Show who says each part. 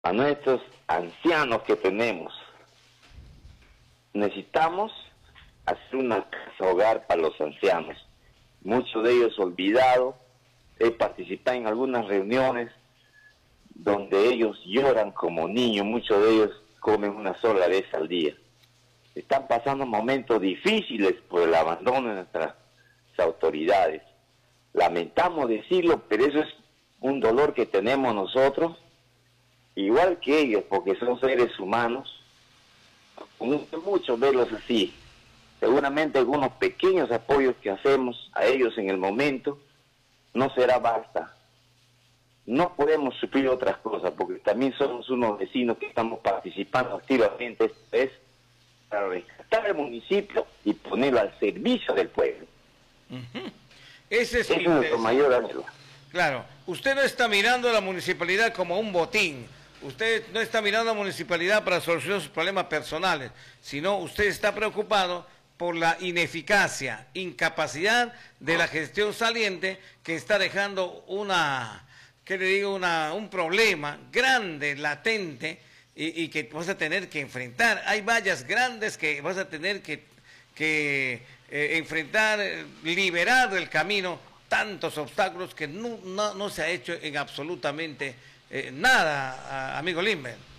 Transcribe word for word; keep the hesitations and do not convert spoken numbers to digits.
Speaker 1: a nuestros ancianos que tenemos. Necesitamos hacer una casa hogar para los ancianos. Muchos de ellos olvidados. He participado en algunas reuniones donde ellos lloran como niños. Muchos de ellos comen una sola vez al día. Están pasando momentos difíciles por el abandono de nuestras autoridades. Lamentamos decirlo, pero eso es un dolor que tenemos nosotros, igual que ellos, porque son seres humanos. Gusta mucho verlos así. Seguramente algunos pequeños apoyos que hacemos a ellos en el momento no será basta. No podemos suplir otras cosas, porque también somos unos vecinos que estamos participando activamente, esto es para rescatar el municipio y ponerlo al servicio del pueblo.
Speaker 2: Uh-huh. Ese es,
Speaker 1: Ese es nuestro mayor anhelo.
Speaker 2: Claro, usted no está mirando a la municipalidad como un botín. Usted no está mirando a la municipalidad para solucionar sus problemas personales, sino usted está preocupado por la ineficacia, incapacidad de la gestión saliente, que está dejando una, ¿qué le digo? Una, un problema grande, latente, y, y que vas a tener que enfrentar. Hay vallas grandes que vas a tener que, que eh, enfrentar, liberar del camino tantos obstáculos que no, no, no se ha hecho en absolutamente eh, nada, amigo Limber.